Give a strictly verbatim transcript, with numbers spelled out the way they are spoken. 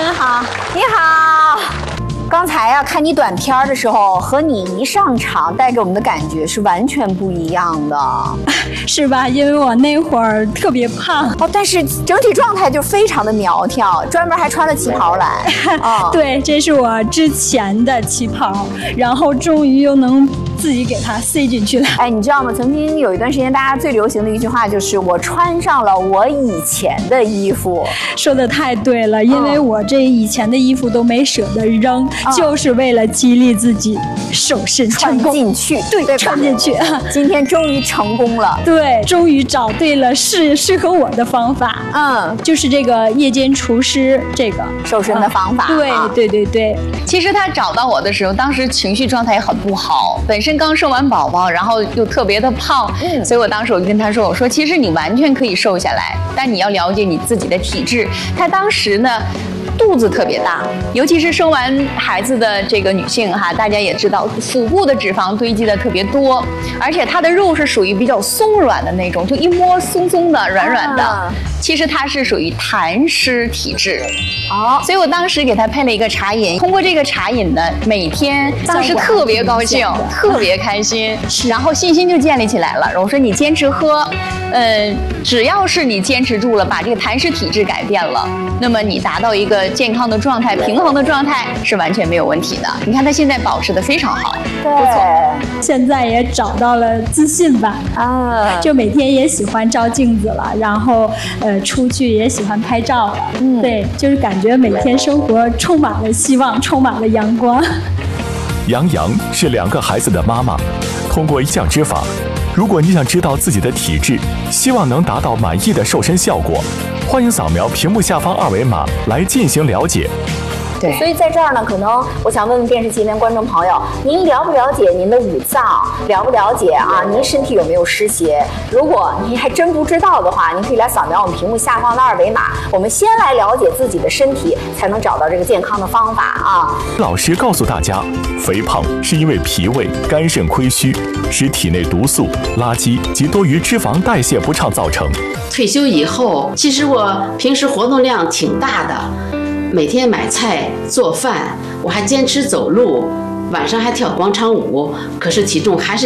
生好， 你好。刚才啊，看你短片的时候，和你一上场带给我们的感觉是完全不一样的， 是吧？因为我那会儿特别胖哦，但是整体状态就非常的苗条，专门还穿了旗袍来。 哦、对，这是我之前的旗袍，然后终于又能自己给它塞进去了。 哎，你知道吗？曾经有一段时间，大家最流行的一句话就是“我穿上了我以前的衣服”。 说的太对了，因为我这以前的衣服都没舍得扔。嗯、就是为了激励自己瘦身成功， 穿进去， 对，对穿进去。 今天终于成功了， 对，终于找对了适适合我的方法。嗯，就是这个夜间厨师这个瘦身的方法。 嗯、对、啊、对对对。 其实他找到我的时候，当时情绪状态也很不好，本身刚生完宝宝，然后又特别的胖，嗯，所以我当时我就跟他说，我说其实你完全可以瘦下来，但你要了解你自己的体质。他当时呢。肚子特别大，尤其是生完孩子的这个女性哈，大家也知道，腹部的脂肪堆积的特别多，而且她的肉是属于比较松软的那种，就一摸松松的、软软的。啊、其实她是属于痰湿体质。哦，所以我当时给她配了一个茶饮，通过这个茶饮呢，每天当时特别高兴，特别开心，然后信心就建立起来了。我说你坚持喝，嗯，只要是你坚持住了，把这个痰湿体质改变了，那么你达到一个健康的状态、平衡的状态是完全没有问题的。你看他现在保持得非常好， 对， 不错。 现在也找到了自信吧，啊，就每天也喜欢照镜子了，然后呃出去也喜欢拍照了，嗯，对，就是感觉每天生活充满了希望，充满了阳光。 杨洋是两个孩子的妈妈，通过一项之法，如果你想知道自己的体质，希望能达到满意的瘦身效果，欢迎扫描屏幕下方二维码来进行了解。 对，所以在这儿呢，可能我想问问电视机前观众朋友，您了不了解您的五脏？了不了解啊？您身体有没有湿邪？如果您还真不知道的话，您可以来扫描我们屏幕下方的二维码。我们先来了解自己的身体，才能找到这个健康的方法啊。 老师告诉大家，肥胖是因为脾胃、肝肾亏虚，使体内毒素、垃圾及多余脂肪代谢不畅造成。 退休以后，其实我平时活动量挺大的。每天买菜做饭，我还坚持走路，晚上还跳广场舞，可是体重还是